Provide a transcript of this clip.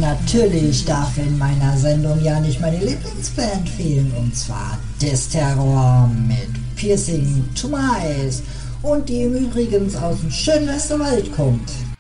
natürlich darf in meiner Sendung ja nicht meine Lieblingsband fehlen, und zwar Desterror mit Piercing to My Eyes, und die im Übrigen aus dem schönen Westerwald kommt.